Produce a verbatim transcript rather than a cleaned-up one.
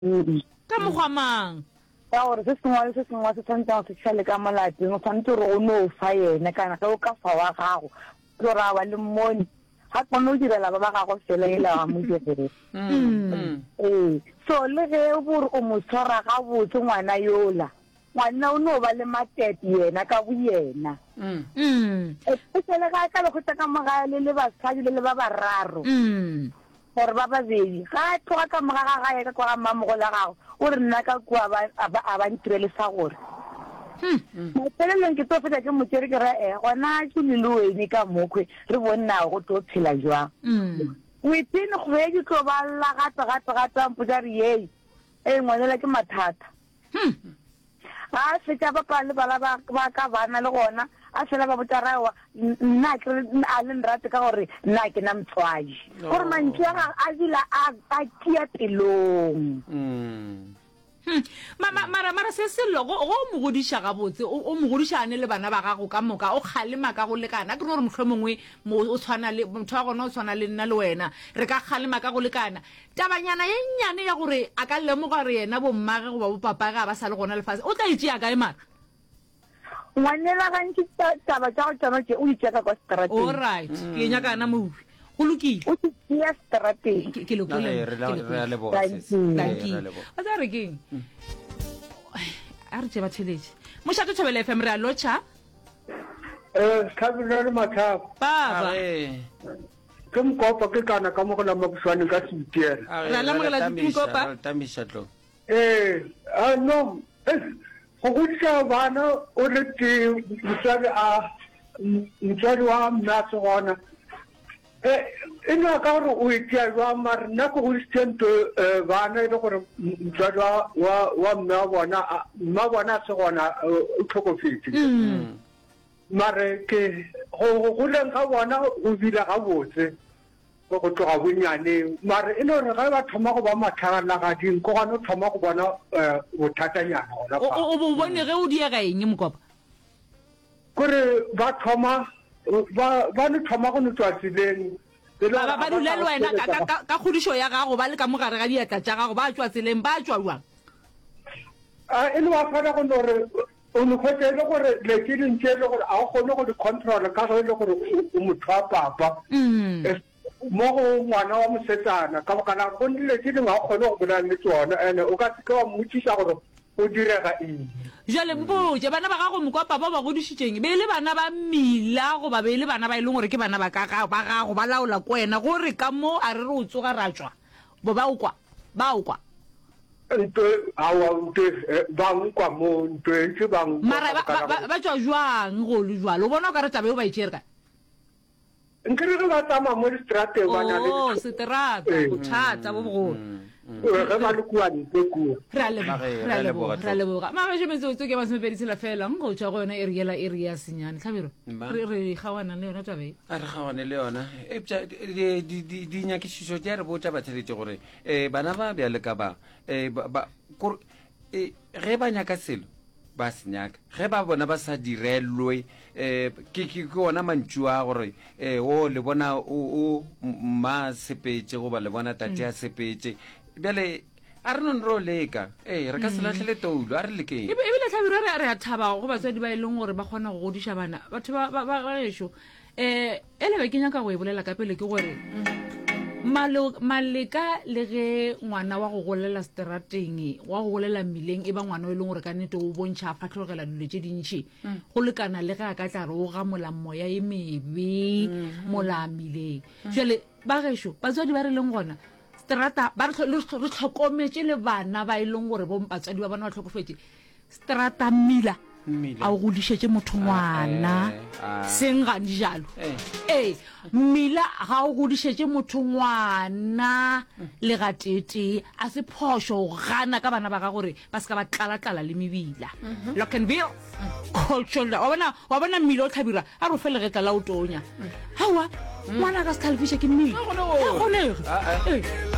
ka mogwa mang ya gore se sengwe le se sengwe se tshwanetse go se tšhale ka molateng o tshwanetse gore o no fa yena kana ge o ka fa wa gago gore a ba le mmone ga kgone o direla ba ba gago fela e la wa mo direle ee so le ge gore o mo tshwara gabotse ngwana yola ngwana o no ba le matete yena ka boyena especially ga ka le go tsa ka moga le le basadi le le ba bararo gore ba babedi ga tloga ka moga ga gae ka kwa mamogola gago o re nna ka kwa a ba ntirele sa gore mafelelong ke tlo feta ke motsere ke ra e gona ke le wene ka mokgwe re bonna go tlo phela jwang within kgwedi tlo ba lagata-gata-gata mpotsa re yei e ngwanela ke mathata ga fetsa ba pa le bala ba ka bana le gona a fela ba botarawa nna ke a le nrate ka gore nna ke na mtswadi gore mantši a dila a tia pelong mara mara se se logo go mo godisha gabotse o mo godishane le bana ba gago ka moka o kgalema ka go lekana ke gore mohlomongwe o tshwana le motho wa gona o tshwana le nna le wena re ka kgalema ka go lekana tabanyana ye nnyane ya gore a ka lemoga re yena bo mmage go ba bo papa ga ba sa le gona lefase o tla itšea kae mara ngwanela gantši taba tša go tsona tše o itšeka kwa strateng all right ke nyakana movi go lokile o tšea strateng ke lokile a tsa re keng a re tse ba theletše mošato thobela F M re a lotšha eh Kabulane Mathapa baba ke mkopa ke kana ka mo go la mabuswane ka sitiere ra la mo la mkopa tamishatlo eh ah no go gutsa bana o le ke mtsadi a mtsadi wa mnatso gona eh ina ka gore o itia jwa mar nna go gutsento bana ile gore mtsadi wa wa mna bona mma bona se gona o tlhokofetse mare ke go go leng ga bona o bila ga botse go tloga bonyane mare e le re ga ba thoma go ba matlhagana ga ding go gana o thoma go bona bothatanyana gona fa o bo bone ge o diega eng mokopa gore ba thoma ba ba ne thoma go ntswa tsileng ba ba dula le wena ka kgodišo ya gago ba le ka mogare ga diatla tša gago ba tswa tseleng ba tswa jwang a e le wa fana go gore o no khotele gore le ke dintse le gore a go kgone go di control ka go le gore o motho wa papa mo go ngwana wa mosetsana ka ba kana go ndile ke dinga go kgone go bona le tsona ene o ka se ka wa motšisa gore o direga eng jale mpoje bana ba gago mokopa ba ba godishitšeng be le bana ba mila go ba be le bana ba ile gore ke bana ba ka ga ba gago ba laola ko wena gore ka mo a re re o tsoga ratswa bo ba o kwa ba o kwa nto awa nto ba nkwa mo nto e ba nkwa mara ba tswa jwang go lu jwa lo bona ka re tsabe o ba itšere ka nkere re ba tsama mo strateng bana le oh strata go tšhatsa bo go re ba le kuane ke ku ra le ra le bo ra le bo ma ba jemetse o tsoke ba se medisi la fela ngo tswa go yona area area senyane tlhabiro re re gawana le yona tsabe a re gawane le yona e pja di di di nya ke shisho tja re botsa ba theletse gore eh bana ba bya le ka ba eh ba e ge ba nya ka selo ba senyaka ge ba bona ba sa direlwe eh ke ke gona mantšua gore eh o le bona o ma sepetse go ba le bona tate ya sepetse bele a re non ro leka eh re ka se latlhele toulo a re lekeng e bile tlhabiro re re a thaba go batswadi ba ileng gore ba kgona go godisha bana batho ba ba gaesho eh ele ba kenya ka go e bolela ka pele ke gore malo maleka le ge ngwana wa go golela strateng wa go golela mmileng e ba ngwana o ileng gore ka nnete o bontšha fa tlhogela dilo tše dintšhi go lekana le ga ka tla re o ga mola moya e mebe mola mmileng jale ba gaesho batswadi ba re leng gona strata ba re tlhokometse le bana ba ileng gore bo mpatsadi ba bana ba tlhokofetse strata mmila a o godišetse motho ngwana seng ga di jalo ee mmila ga o godišetse motho ngwana le ga tete a se phošo o gana ka bana ba ga gore ba se ka ba tlala-tlala le mebila Lockenville culture wa bona mmila o tlhabira a re o felegetla la o tonya gawa ngwana ka se tlhalefiše ke mmila a kgonege